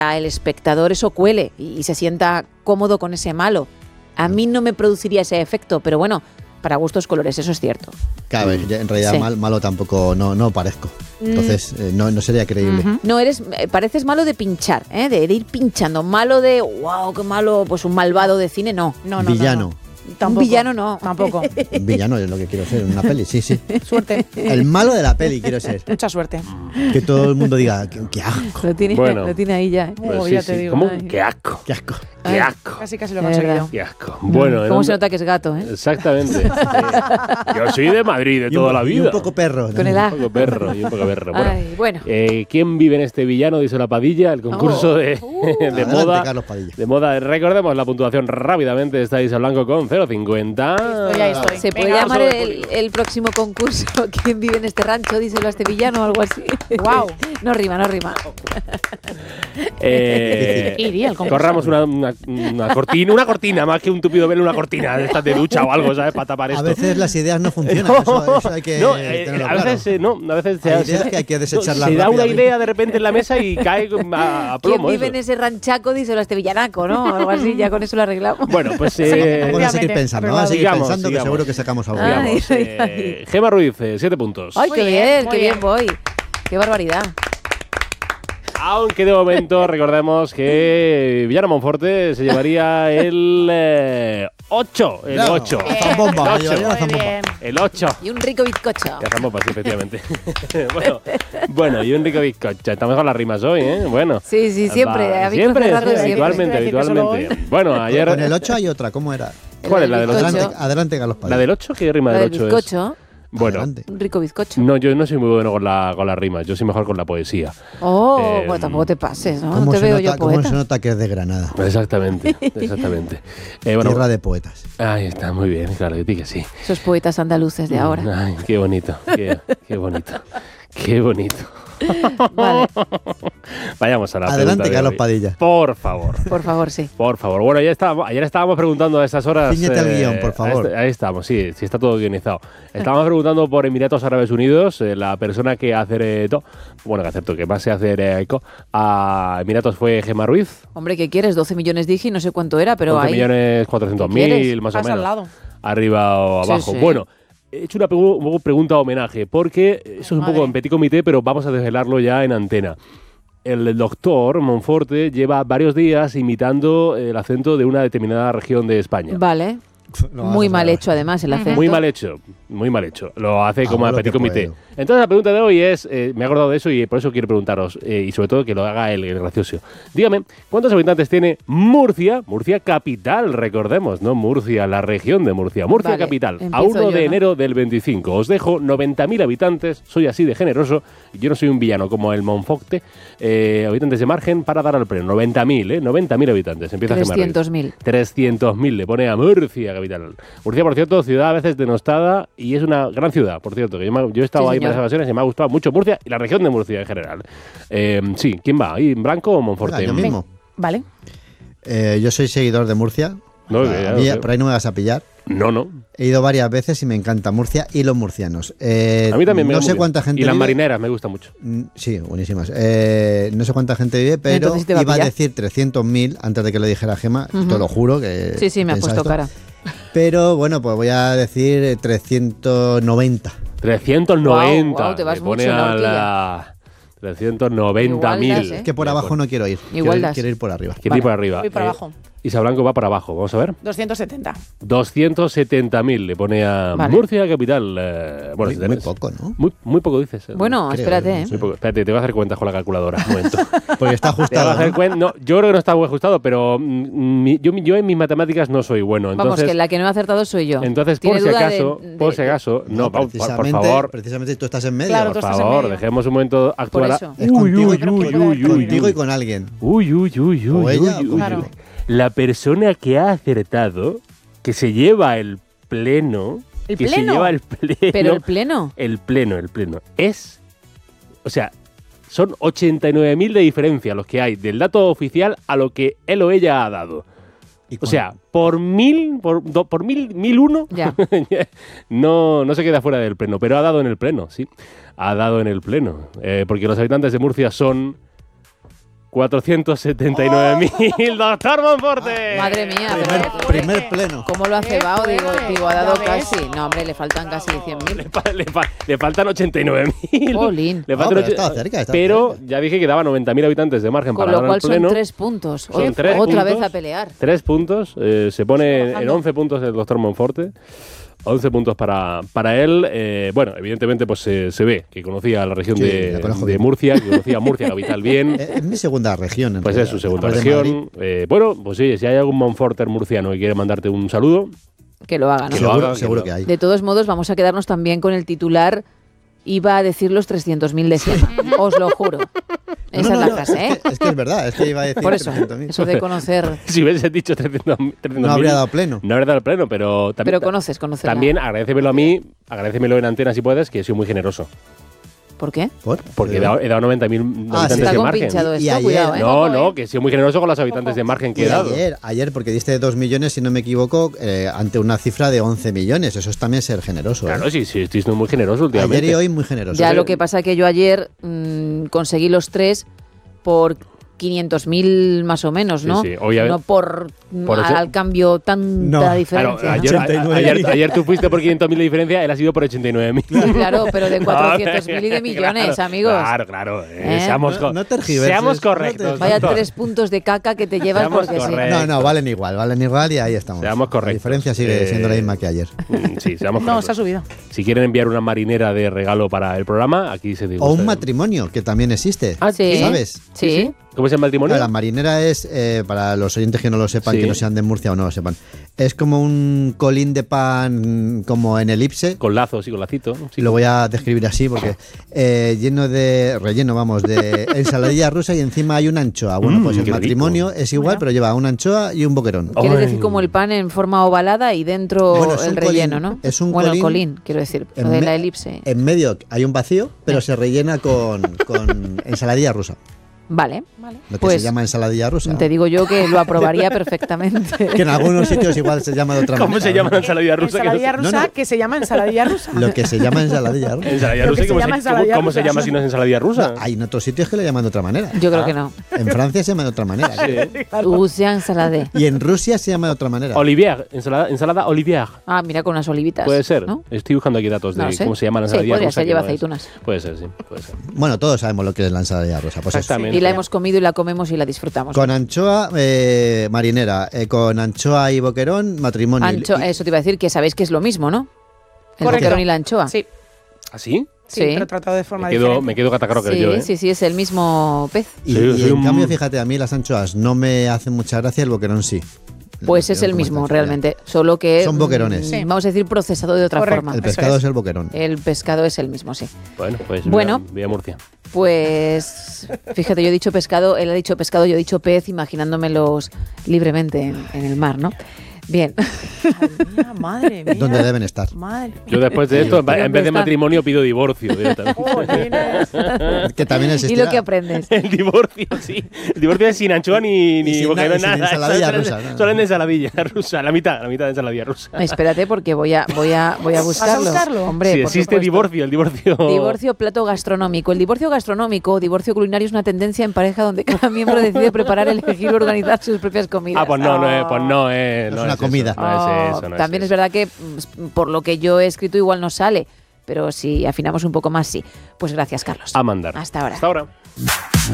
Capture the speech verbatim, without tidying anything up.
el espectador eso cuele y, y se sienta cómodo con ese malo. A mí no me produciría ese efecto, pero bueno, para gustos colores, eso es cierto. Claro, en realidad sí. mal, malo tampoco no, no parezco. Entonces mm. eh, no, no sería creíble. Uh-huh. No, eres, pareces malo de pinchar, ¿eh? de, de ir pinchando. Malo de, wow, qué malo, pues un malvado de cine, no. no, no Villano. No, no. Tampoco. Un villano no. Tampoco. Un villano es lo que quiero ser en una peli, sí, sí. Suerte. El malo de la peli quiero ser. Mucha suerte. Que todo el mundo diga, qué, qué asco. Lo tiene, bueno, lo tiene ahí ya. ¿eh? Pues oh, sí, ya sí. te digo. ¿Cómo? Ay. Qué asco. Qué asco. Qué asco. Casi casi lo he conseguido. Qué asco. Bueno, ¿Cómo se nota que es gato, eh? Exactamente. Yo soy de Madrid de y toda un, la vida. Y un poco perro. Con el A. Un poco perro y un poco perro. Bueno, Ay, bueno. Eh, ¿quién vive en este villano? Dice la Padilla, el concurso oh. de, uh, de adelante, moda. Carlos Padilla. De moda. Recordemos la puntuación rápidamente. Está Isa Blanco con cero coma cincuenta. Estoy, ahí estoy. Se puede Venga, llamar el, el próximo concurso ¿Quién vive en este rancho? Díselo a este villano o algo así. Wow. No rima, no rima. Eh, Iría el concurso. corramos una, una, una cortina, una cortina, más que un tupido velo, una cortina de estas de ducha o algo, ¿sabes? Para tapar esto. A veces las ideas no funcionan. No, eso, eso hay que no, eh, tenerlo a veces claro. eh, no, a veces se, Hay ideas se, que hay que desecharlas se da una rápidamente. idea de repente en la mesa y cae a, a ¿Quién plomo. vive eso. en ese ranchaco? Díselo a este villanaco, ¿no? Algo así, ya con eso lo arreglamos. Bueno, pues eh, Vamos a seguir pensando, vamos a seguir sigamos, pensando sigamos. que seguro que sacamos algo. Ay, Digamos, ay, eh, ay. Gema Ruiz, eh, siete puntos. Ay, Muy qué bien, bien, muy qué bien bien. voy. Qué barbaridad. Aunque de momento recordemos que Villano Monforte se llevaría el eh, ocho. El No, ocho. zambomba, El me ocho. llevaría la Muy zambomba. bien. El ocho. Y un rico bizcocho. Ya zambomba, sí, efectivamente. bueno, bueno, y un rico bizcocho. Estamos con las rimas hoy, ¿eh? Bueno. Sí, sí, siempre. Va, A Víctor siempre, Ferraro sí, siempre. habitualmente, Decir que solo habitualmente. Bueno, ayer... Con el ocho hay otra, ¿cómo era? ¿Cuál es la del ocho? bizcocho. Adelante, adelante Carlos Padilla. ¿La del ocho? ¿Qué rima La del del ocho es? bizcocho. Bueno, Adelante. Un rico bizcocho. no, yo no soy muy bueno con, la, con las rimas. Yo soy mejor con la poesía. Oh, Eh, bueno, tampoco te pases, ¿no? No ¿Cómo, te se veo nota, yo ¿Cómo poeta. se nota que es de Granada? Exactamente, exactamente. Eh, bueno, Tierra de poetas. ahí está, muy bien, claro, que sí que sí. Esos poetas andaluces de ahora. Ay, qué bonito, qué, qué bonito, qué bonito. Vale, Vayamos a la Adelante, pregunta de Carlos hoy. Padilla. Por favor. por favor, sí. Por favor. Bueno, ya estábamos, ayer estábamos preguntando a estas horas. Cíñete al guión, por favor. Ahí, ahí estamos, sí, sí está todo guionizado. Estábamos preguntando por Emiratos Árabes Unidos, eh, la persona que acertó, bueno, que acertó, que más se acercó a Emiratos fue Gema Ruiz. Hombre, ¿qué quieres? doce millones dije, no sé cuánto era, pero once ahí... millones cuatrocientos ¿Qué mil, quieres? más o Vas al menos. lado. Arriba o Sí, abajo. sí. Bueno, he hecho una pregu- pregunta homenaje, porque eso es un Madre. poco en petit comité, pero vamos a desvelarlo ya en antena. El doctor Monforte lleva varios días imitando el acento de una determinada región de España. Vale. No, Muy vamos a mal ver. hecho, además, el acento. Muy mal hecho, muy mal hecho. Lo hace como Hago a lo petit que comité. puedo. Entonces la pregunta de hoy es, eh, me he acordado de eso y por eso quiero preguntaros, eh, y sobre todo que lo haga el, el gracioso. Dígame, ¿cuántos habitantes tiene Murcia? Murcia capital, recordemos, no Murcia, la región de Murcia. Murcia Vale, capital, a empiezo uno yo, de ¿no? enero del veinticinco. Os dejo noventa mil habitantes, soy así de generoso, y yo no soy un villano como el Monfocte. Eh, habitantes de margen para dar al pleno, noventa mil, ¿eh? noventa mil habitantes. Empieza a trescientos mil. trescientos mil le pone a Murcia capital. Murcia, por cierto, ciudad a veces denostada y es una gran ciudad, por cierto. Que yo, me- yo he estado Sí, ahí señor. en varias ocasiones y me ha gustado mucho Murcia y la región de Murcia en general. Eh, sí, ¿quién va? ¿Ahí, Blanco o Monforte? Venga, yo mismo. Vale. Eh, yo soy seguidor de Murcia. No, Ah, ya a lo mí, sé. por ahí no me vas a pillar. No, no. He ido varias veces y me encanta Murcia y los murcianos. Eh, A mí también me No va muy sé bien. cuánta gente Y las vive. marineras me gustan mucho. Mm, Sí, buenísimas. Eh, no sé cuánta gente vive, pero Entonces te va a iba a pillar. decir trescientos mil antes de que lo dijera Gema. Ujú. Te lo juro que. Sí, sí, me ha pensaba puesto esto. cara. Pero bueno, pues voy a decir eh, trescientos noventa. trescientos noventa. Guau, guau, te vas le pone mucho en la a horquilla. la trescientos noventa mil. Igual das, ¿eh? Es que por abajo no quiero ir. Igual quiero, ir das. quiero ir por arriba. Quiere ir por arriba. Voy por Eh, abajo. Isa Blanco va para abajo. Vamos a ver. doscientos setenta. doscientos setenta mil le pone a Vale. Murcia capital. eh, bueno, Muy, si muy tenés- poco, ¿no? Muy, muy poco dices. eh. Bueno, creo, espérate, ¿eh? Muy poco. Espérate, te voy a hacer cuentas con la calculadora. Un momento. Porque está Te voy a ajustado. hacer ¿no? cuen- no, yo creo que no está muy ajustado, pero mm, mi- yo, yo en mis matemáticas no soy bueno. Vamos, Entonces, que la que no ha acertado soy yo. entonces por ¿Tiene si duda de- acaso, de- por si acaso, no, No, por, por precisamente, favor, precisamente tú estás en medio. Claro, por tú estás en favor, medio. dejemos un momento actuar. a- eso. Es Uy, contigo, uy, y- uy, pero uy, uy, contigo uy. y con alguien. Uy, uy, uy, O uy, ella, uy, o uy, Claro. uy. La persona que ha acertado, que se lleva el pleno, ¿El que se pleno? lleva el pleno, Pero el pleno. el pleno, el pleno, es, o sea, son ochenta y nueve mil de diferencia los que hay del dato oficial a lo que él o ella ha dado. Y O con- sea, por mil, por, do- por mil, mil uno, Ya. no, no se queda fuera del pleno, pero ha dado en el pleno, sí. Ha dado en el pleno. Eh, porque los habitantes de Murcia son cuatrocientos setenta y nueve mil. ¡Doctor Monforte! Madre mía, Primer, pero primer pleno. ¿cómo lo ha Qué cebado? Digo, fuerte, digo, ha dado ya ves. casi. No, hombre, le faltan casi cien Le, mil. fa- le fa- le faltan ochenta y nueve mil. Jolín. Le No, faltan pero och- estaba cerca, estaba pero cerca. ya dije que daba noventa mil habitantes de margen Con para lo ganar cual el son pleno. tres puntos. Son O- tres Otra puntos. vez a pelear. Tres puntos. eh, se pone en bajando. once puntos el doctor Monforte. once puntos para, para él. Eh, bueno, evidentemente pues se, se ve que conocía la región Sí, de, la conozco de bien. Murcia, que conocía Murcia capital bien. Eh, Es mi segunda región. en Pues es su realidad, segunda después de Madrid. región. Eh, bueno, pues sí, si hay algún Monforter murciano que quiere mandarte un saludo, Que lo haga, ¿no? Que lo Seguro, haga, que seguro lo- que hay. De todos modos, vamos a quedarnos también con el titular. Iba a decir los trescientos mil de Siena. Os lo juro. Esa No, no, es la no, frase, ¿eh? Es que, es que es verdad, es que iba a decir Por eso, trescientos mil. eso de conocer. si hubiese dicho trescientos mil, No habría dado pleno. No habría dado el pleno, pero también. Pero conoces, conoces. la- También agradecemelo a mí, agradecemelo en antena si puedes, que soy muy generoso. ¿Por qué? ¿Por? Porque he dado, he dado noventa mil Ah, habitantes sí. Está de margen. compinchado Y esto, ayer- cuidado, ¿eh? No, Ojo, no, eh. que he sido muy generoso con los habitantes Ojo. de margen que Y he dado. ayer, ayer, porque diste dos millones, si no me equivoco, eh, ante una cifra de once millones. Eso es también ser generoso. ¿eh? Claro, sí, sí, estoy siendo muy generoso últimamente. Ayer y hoy muy generoso. Ya sí. lo que pasa es que yo ayer mm, conseguí los tres por quinientos mil más o menos, Sí, ¿no? sí, hoy a- no por, por al, ese- al cambio tanta No. Claro, diferencia. ¿no? ayer, ochenta y nueve. ayer, ayer tú fuiste por quinientos mil de diferencia, él ha sido por ochenta y nueve mil. Claro, pero de cuatrocientos mil y de millones, Claro, amigos. Claro, claro. eh, ¿Eh? Seamos, No- co- no tergiverses, seamos no te- correctos. Vaya doctor. tres puntos de caca que te llevas Seamos porque sí. correctos. No, no, valen igual, valen igual y ahí estamos. Seamos correctos. La diferencia sigue Eh, siendo la misma que ayer. Mm, Sí, seamos No, correctos. se ha subido. Si quieren enviar una marinera de regalo para el programa, aquí se digo. O un matrimonio, que también existe. Ah, Sí. ¿Sabes? Sí. ¿Cómo es el matrimonio? Claro, la marinera es, eh, para los oyentes que no lo sepan, Sí. que no sean de Murcia o no lo sepan, es como un colín de pan como en elipse. Con lazos y con lacito. Sí. Lo voy a describir así porque eh, lleno de relleno, vamos, de ensaladilla rusa y encima hay una anchoa. Bueno, Mm, pues el qué rico. matrimonio es igual, Mira. pero lleva una anchoa y un boquerón. Oh. Quieres Ay. decir como el pan en forma ovalada y dentro Bueno, es el un relleno, colín, ¿no? es un bueno, el colín colín, quiero decir, lo en de me- la elipse. En medio hay un vacío, pero se rellena con, con ensaladilla rusa. Vale. Vale. Lo que Pues, se llama ensaladilla rusa. Te digo yo que lo aprobaría perfectamente. Que en algunos sitios igual se llama de otra ¿Cómo manera. se llama la ¿no? ensaladilla rusa? Que no Ensaladilla sé- rusa, No, no. que se llama ensaladilla rusa. Lo que se llama ensaladilla rusa. Ensaladilla Lo rusa, que se ¿cómo, llama se, ensaladilla cómo se rusa. llama si no es ensaladilla rusa? No, hay en otros sitios que le llaman de otra manera. Yo creo Ah. que no. En Francia se llama de otra manera. Usia ensalade. Y en Rusia se llama de otra manera. Olivier, ensalada, ensalada Olivier. Ah, mira, con unas olivitas. Puede ser. ¿no? Estoy buscando aquí datos de No lo sé. cómo se llama la Sí, ensaladilla podría rusa. ser, que lleva no es. aceitunas. Puede ser, sí. Puede ser. Bueno, todos sabemos lo que es la ensaladilla rusa. Pues eso. Exactamente. Y la hemos comido y la comemos y la disfrutamos. Con anchoa eh, marinera, eh, con anchoa y boquerón, matrimonio. Ancho, Y- eso te iba a decir que sabéis que es lo mismo, ¿no? El Correcto. boquerón y la anchoa. Sí, ¿Ah, sí? sí, Sí. pero tratado de forma Me quedo, diferente. me quedo catacroker Sí, yo, ¿eh? sí, sí, es el mismo pez. Y, Sí, y soy en un- cambio, fíjate, a mí las anchoas no me hacen mucha gracia, el boquerón sí. Pues es boquerón el como mismo, está, realmente. Solo que. Son boquerones. mm, Sí. Vamos a decir procesado de otra Correcto. forma. El Eso pescado es. es el boquerón. El pescado es el mismo, sí. Bueno, pues Bueno. Vía, vía Murcia. Pues fíjate, yo he dicho pescado, él ha dicho pescado, yo he dicho pez, imaginándomelos libremente en, en el mar, ¿no? Bien. Madre mía, madre mía. Donde deben estar. Madre mía. Yo después de esto, en ¿Dónde vez de están? matrimonio, pido divorcio directamente. Jolines. Que también ¿Y existirá. lo que aprendes? El divorcio, sí. El divorcio es sin anchoa ni, Y ni sin boquerón, na- y sin nada. ensaladilla Solo en- rusa, ¿no? Solo en ensaladilla rusa. La mitad, la mitad de ensaladilla rusa. Espérate, porque voy a, voy a, voy a ¿Vas a buscarlo. buscarlo? Hombre, Si por existe supuesto. divorcio, el divorcio. Divorcio plato gastronómico. El divorcio gastronómico o divorcio culinario es una tendencia en pareja donde cada miembro decide preparar, elegir o organizar sus propias comidas. Ah, pues no, no es, pues no es. No no es una eso, comida. No es Oh, eso, no también es, eso. verdad que mm, por lo que yo he escrito igual no sale, pero si afinamos un poco más sí. Pues gracias, Carlos. A mandar. Hasta ahora. Hasta ahora.